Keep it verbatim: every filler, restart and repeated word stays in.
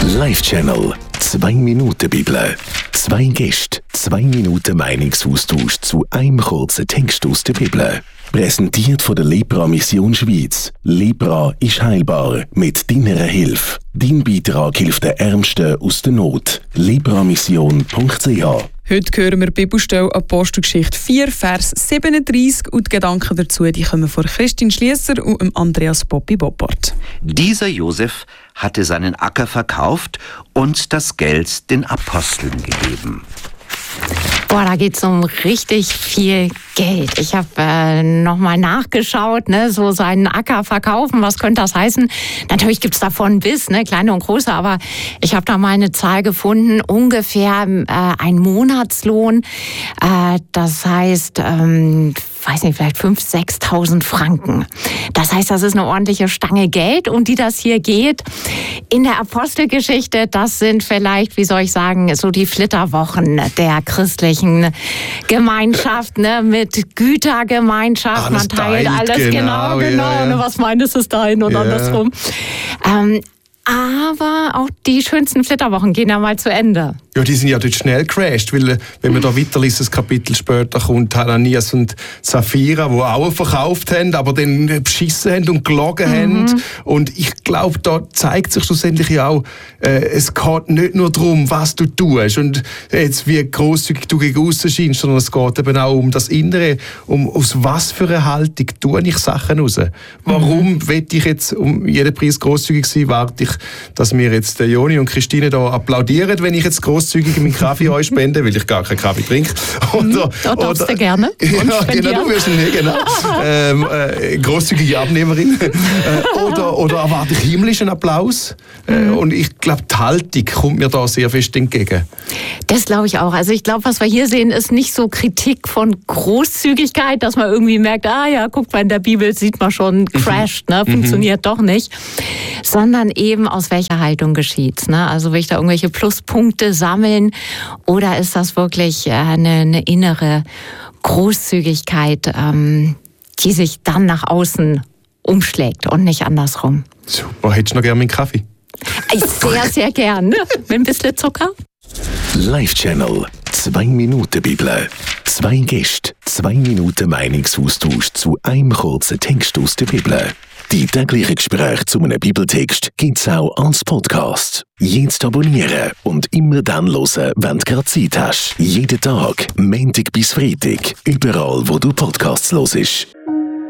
Live-Channel. Zwei Minuten Bibel. Zwei Gäste, zwei Minuten Meinungsaustausch zu einem kurzen Text aus der Bibel. Präsentiert von der Lepra Mission Schweiz. Lepra ist heilbar mit deiner Hilfe. Dein Beitrag hilft den Ärmsten aus der Not. lepramission punkt c h. Heute hören wir Bibelstelle Apostelgeschichte vier, Vers siebenunddreißig und die Gedanken dazu die kommen von Christine Schliesser und Andreas Bobby Boppert. Dieser Josef hatte seinen Acker verkauft und das Geld den Aposteln gegeben. Boah, da geht's um richtig viel Geld. Ich habe äh, nochmal nachgeschaut, ne, so seinen Acker verkaufen, was könnte das heißen? Natürlich gibt's davon bis, ne, kleine und große, aber ich habe da mal eine Zahl gefunden, ungefähr äh, ein Monatslohn. Äh, das heißt, ähm, weiß nicht, vielleicht fünftausend, sechstausend Franken. Das heißt, das ist eine ordentliche Stange Geld, um die das hier geht. In der Apostelgeschichte, das sind vielleicht, wie soll ich sagen, so die Flitterwochen der christlichen Gemeinschaft, ne, mit Gütergemeinschaft. Alles Man teilt teilt, alles, genau, genau, genau. ja, ja. Ne, was meint es dahin und Ja. andersrum. Ähm, aber auch die schönsten Flitterwochen gehen ja mal zu Ende. Ja, die sind ja dort schnell gecrashed, weil, wenn man da weiterliest, das Kapitel später kommt Hananias und Sapphira, die auch verkauft haben, aber dann beschissen haben und gelogen Mhm. haben. Und ich glaube, da zeigt sich schlussendlich ja auch, äh, es geht nicht nur darum, was du tust und jetzt wie grosszügig du gegen aussen scheinst, sondern es geht eben auch um das Innere, um aus was für eine Haltung tue ich Sachen raus. Warum mhm. will ich jetzt um jeden Preis grosszügig sein? Warte ich, dass mir jetzt Joni und Christine da applaudieren, wenn ich jetzt grosszügig meinen Kaffee euch spende, weil ich gar keinen Kaffee trinke. Oder, Da darfst oder, du gerne. ja, genau, du wirst nicht, genau. ähm, äh, grosszügige Abnehmerin. äh, oder, oder erwarte ich himmlischen Applaus. Äh, Mhm. Und ich glaube, die Haltung kommt mir da sehr fest entgegen. Das glaube ich auch. Also ich glaube, was wir hier sehen, ist nicht so Kritik von Großzügigkeit, dass man irgendwie merkt, ah ja, guck mal, in der Bibel sieht man schon, crasht, ne, funktioniert mhm. doch nicht. Sondern eben aus welcher Haltung geschieht's, ne? Also will ich da irgendwelche Pluspunkte sammeln oder ist das wirklich äh, eine, eine innere Großzügigkeit, ähm, die sich dann nach außen umschlägt und nicht andersrum? Super, hättest du noch gerne meinen Kaffee? Sehr, sehr gern. Mit ein bisschen Zucker. Live-Channel. Zwei Minuten Bibel. Zwei Gäste, zwei Minuten Meinungsaustausch zu einem kurzen Text aus der Bibel. Die täglichen Gespräche zu einem Bibeltext gibt's auch als Podcast. Jetzt abonnieren und immer dann hören, wenn du gerade Zeit hast. Jeden Tag, Montag bis Freitag, überall wo du Podcasts hörst.